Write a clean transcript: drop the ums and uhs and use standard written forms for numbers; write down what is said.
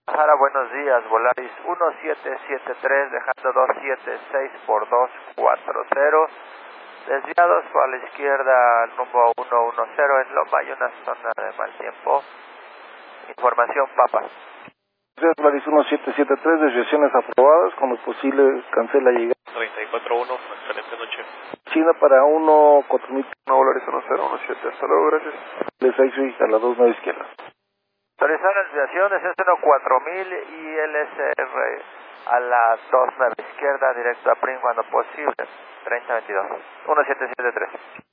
Sara, buenos días, Volaris 1773, dejando 276 por 240. Desviados por la izquierda, rumbo 110 en Loma, hay una zona de mal tiempo. Información, Papa. Volaris 1773, desviaciones aprobadas, cuando posible cancela llegada. 34-1, excelente noche. China para 1-4000. Volaris 1017, hasta luego, gracias. Les X a la 29 izquierda. Autorizar la desviación de 4000 y LSR a la 29 izquierda, directo a PRIM cuando posible, 3022, 1773.